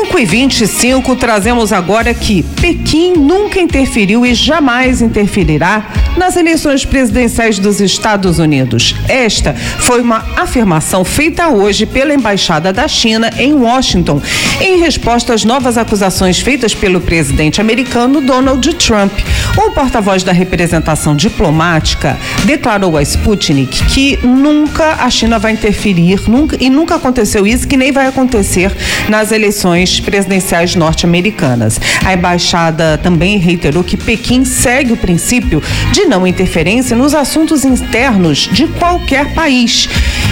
5h25, trazemos agora que Pequim nunca interferiu e jamais interferirá nas eleições presidenciais dos Estados Unidos. Esta foi uma afirmação feita hoje pela Embaixada da China em Washington, em resposta às novas acusações feitas pelo presidente americano Donald Trump. Um porta-voz da representação diplomática declarou à Sputnik que nunca a China vai interferir, nunca aconteceu isso, que nem vai acontecer nas eleições presidenciais norte-americanas. A embaixada também reiterou que Pequim segue o princípio de não interferência nos assuntos internos de qualquer país.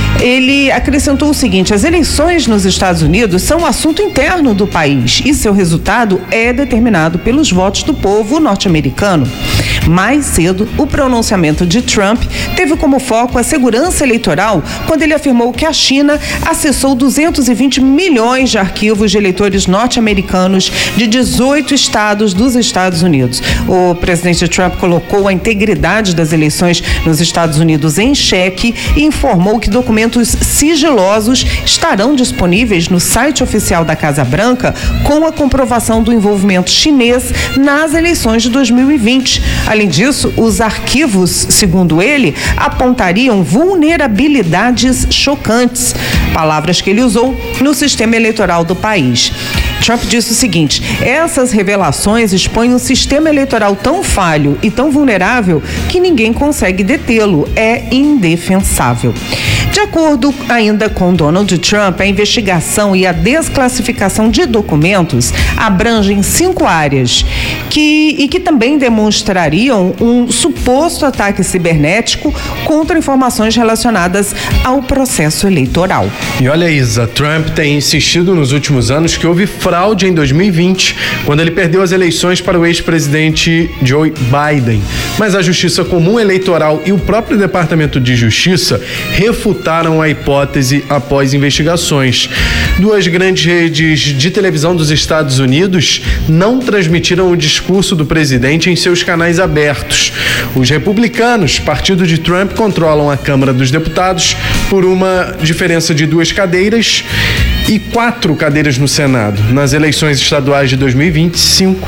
Ele acrescentou o seguinte: as eleições nos Estados Unidos são um assunto interno do país e seu resultado é determinado pelos votos do povo norte-americano. Mais cedo, o pronunciamento de Trump teve como foco a segurança eleitoral quando ele afirmou que a China acessou 220 milhões de arquivos de eleitores norte-americanos de 18 estados dos Estados Unidos. O presidente Trump colocou a integridade das eleições nos Estados Unidos em xeque e informou que documentos sigilosos estarão disponíveis no site oficial da Casa Branca com a comprovação do envolvimento chinês nas eleições de 2020. Além disso, os arquivos, segundo ele, apontariam vulnerabilidades chocantes, palavras que ele usou, no sistema eleitoral do país. Trump disse o seguinte: essas revelações expõem um sistema eleitoral tão falho e tão vulnerável que ninguém consegue detê-lo. É indefensável. De acordo ainda com Donald Trump, a investigação e a desclassificação de documentos abrangem 5 áreas que também demonstrariam um suposto ataque cibernético contra informações relacionadas ao processo eleitoral. E olha, Isa, Trump tem insistido nos últimos anos que houve fraude em 2020, quando ele perdeu as eleições para o ex-presidente Joe Biden. Mas a Justiça Comum Eleitoral e o próprio Departamento de Justiça refutaram a hipótese após investigações. 2 grandes redes de televisão dos Estados Unidos não transmitiram o discurso do presidente em seus canais abertos. Os republicanos, partido de Trump, controlam a Câmara dos Deputados por uma diferença de 2 cadeiras e 4 cadeiras no Senado. Nas eleições estaduais de 2025,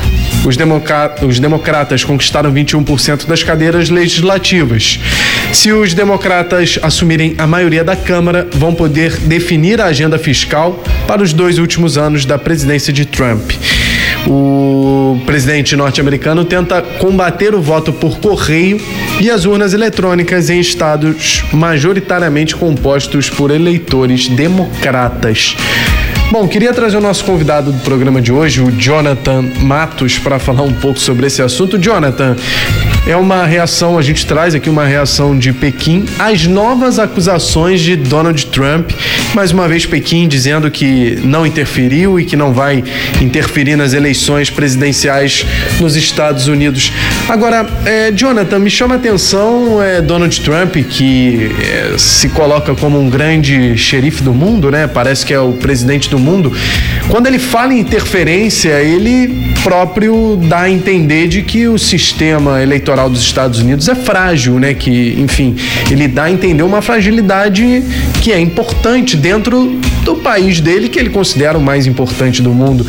os democratas conquistaram 21% das cadeiras legislativas. Se os democratas assumirem a maioria da Câmara, vão poder definir a agenda fiscal para os 2 últimos anos da presidência de Trump. O presidente norte-americano tenta combater o voto por correio e as urnas eletrônicas em estados majoritariamente compostos por eleitores democratas. Bom, queria trazer o nosso convidado do programa de hoje, o Jonathan Matos, para falar um pouco sobre esse assunto. Jonathan, é uma reação, a gente traz aqui uma reação de Pequim às novas acusações de Donald Trump. Mais uma vez, Pequim dizendo que não interferiu e que não vai interferir nas eleições presidenciais nos Estados Unidos. Agora, Jonathan, me chama a atenção Donald Trump, que se coloca como um grande xerife do mundo, né? Parece que é o presidente do mundo. Quando ele fala em interferência, ele próprio dá a entender de que o sistema eleitoral dos Estados Unidos é frágil, né? Que, enfim, ele dá a entender uma fragilidade que é importante dentro do país dele, que ele considera o mais importante do mundo.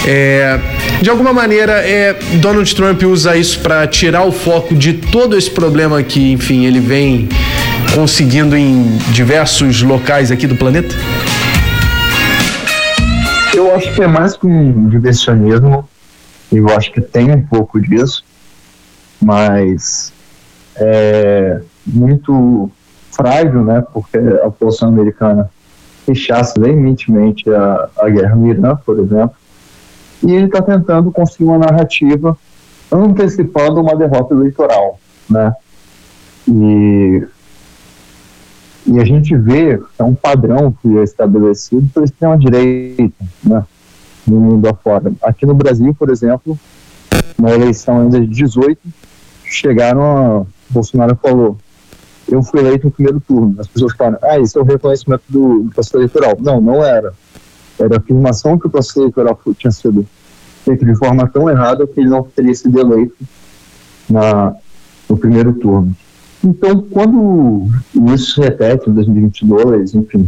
De alguma maneira, Donald Trump usa isso para tirar o foco de todo esse problema que, enfim, ele vem conseguindo em diversos locais aqui do planeta? Eu acho que é mais que um diversionismo, eu acho que tem um pouco disso, mas é muito frágil, né, porque a população americana rechaça veementemente a guerra no Irã, por exemplo, e ele está tentando construir uma narrativa antecipando uma derrota eleitoral, né, e a gente vê que é um padrão que é estabelecido pela extrema-direita, né, no mundo afora. Aqui no Brasil, por exemplo, na eleição ainda de 18, Bolsonaro falou: eu fui eleito no primeiro turno. As pessoas falam: isso é o reconhecimento do processo eleitoral. Não era. Era a afirmação que o processo eleitoral tinha sido feito de forma tão errada que ele não teria sido eleito no primeiro turno. Então, quando isso se repete em 2022, enfim,